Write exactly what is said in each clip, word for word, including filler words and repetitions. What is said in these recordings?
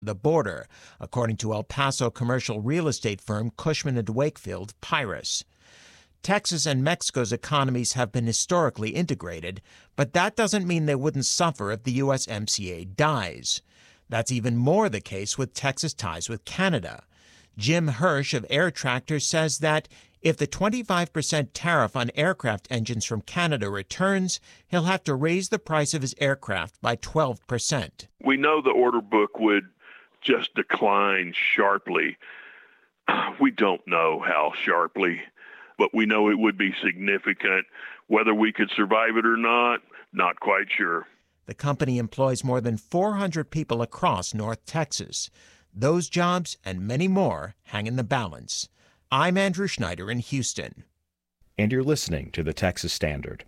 the border, according to El Paso commercial real estate firm Cushman and Wakefield, Pyrus. Texas and Mexico's economies have been historically integrated, but that doesn't mean they wouldn't suffer if the U S M C A dies. That's even more the case with Texas ties with Canada. Jim Hirsch of Air Tractor says that if the twenty-five percent tariff on aircraft engines from Canada returns, he'll have to raise the price of his aircraft by twelve percent. We know the order book would just decline sharply. We don't know how sharply, but we know it would be significant. Whether we could survive it or not, not quite sure. The company employs more than four hundred people across North Texas. Those jobs and many more hang in the balance. I'm Andrew Schneider in Houston. And you're listening to the Texas Standard.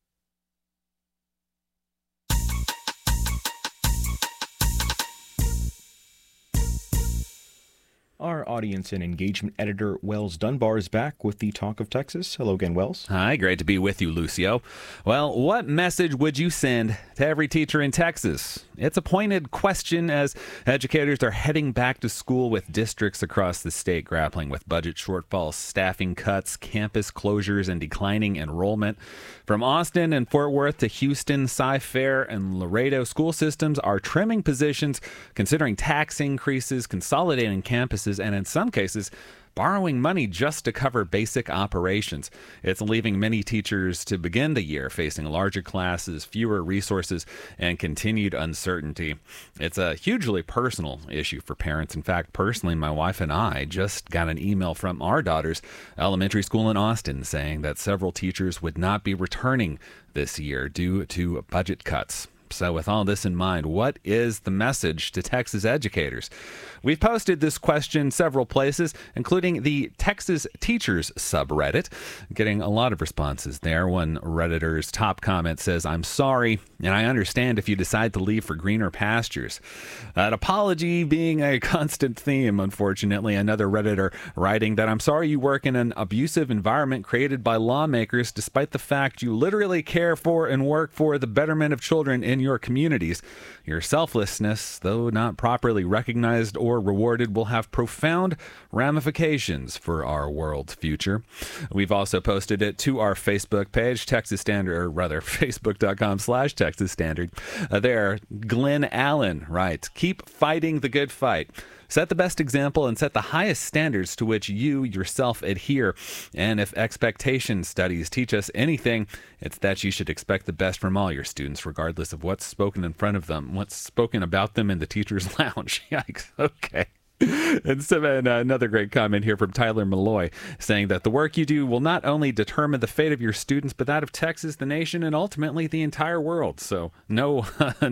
Our audience and engagement editor, Wells Dunbar, is back with the Talk of Texas. Hello again, Wells. Hi, great to be with you, Lucio. Well, what message would you send to every teacher in Texas? It's a pointed question as educators are heading back to school with districts across the state grappling with budget shortfalls, staffing cuts, campus closures, and declining enrollment. From Austin and Fort Worth to Houston, Cy-Fair, and Laredo, school systems are trimming positions, considering tax increases, consolidating campuses, and in some cases, borrowing money just to cover basic operations. It's leaving many teachers to begin the year facing larger classes, fewer resources, and continued uncertainty. It's a hugely personal issue for parents. In fact, personally, my wife and I just got an email from our daughter's elementary school in Austin saying that several teachers would not be returning this year due to budget cuts. So with all this in mind, what is the message to Texas educators? We've posted this question several places, including the Texas Teachers subreddit, getting a lot of responses there. One Redditor's top comment says, "I'm sorry, and I understand if you decide to leave for greener pastures." An apology being a constant theme, unfortunately. Another Redditor writing that, "I'm sorry you work in an abusive environment created by lawmakers, despite the fact you literally care for and work for the betterment of children in your communities. Your selflessness, though not properly recognized or rewarded, will have profound ramifications for our world's future." We've also posted it to our Facebook page, Texas Standard, or rather, facebook.com slash Texas Standard. Uh, there, Glenn Allen writes, "Keep fighting the good fight. Set the best example and set the highest standards to which you yourself adhere. And if expectation studies teach us anything, it's that you should expect the best from all your students, regardless of what's spoken in front of them, what's spoken about them in the teacher's lounge." Yikes. Okay. And, so, and uh, another great comment here from Tyler Malloy saying that the work you do will not only determine the fate of your students, but that of Texas, the nation, and ultimately the entire world. So no,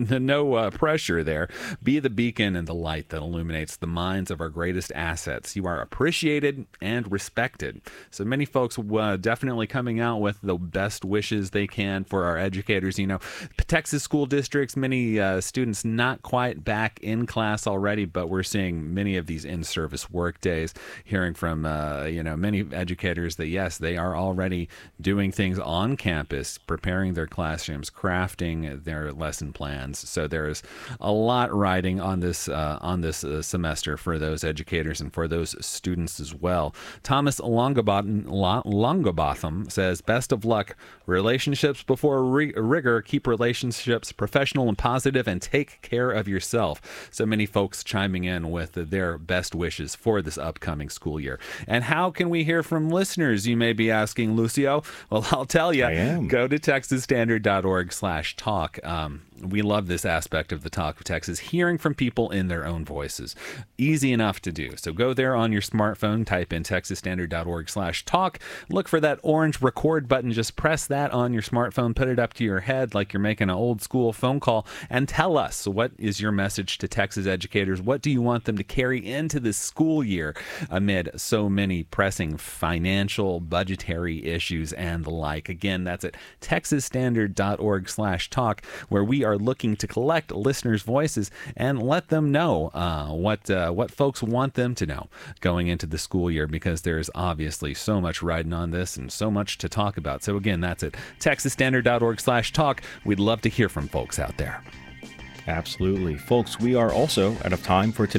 no uh, pressure there. Be the beacon and the light that illuminates the minds of our greatest assets. You are appreciated and respected. So many folks uh, definitely coming out with the best wishes they can for our educators. You know, Texas school districts, many uh, students not quite back in class already, but we're seeing many of these in-service work days, hearing from uh, you know many educators that yes, they are already doing things on campus, preparing their classrooms, crafting their lesson plans. So there's a lot riding on this uh, on this uh, semester for those educators and for those students as well. Thomas Longabotham, Longabotham says, "Best of luck. Relationships before rig- rigor. Keep relationships professional and positive, and take care of yourself." So many folks chiming in with their best wishes for this upcoming school year. And how can we hear from listeners, you may be asking, Lucio? Well, I'll tell you. I am. Go to texasstandard.org slash talk. Um, we love this aspect of the Talk of Texas, hearing from people in their own voices. Easy enough to do. So go there on your smartphone, type in texasstandard.org slash talk. Look for that orange record button. Just press that on your smartphone, put it up to your head like you're making an old school phone call, and tell us, what is your message to Texas educators? What do you want them to carry into this school year amid so many pressing financial, budgetary issues and the like? Again, that's at texasstandard.org slash talk, where we are looking to collect listeners' voices and let them know uh, what uh, what folks want them to know going into the school year, because there's obviously so much riding on this and so much to talk about. So again, that's at texasstandard.org slash talk. We'd love to hear from folks out there. Absolutely. Folks, we are also out of time for today.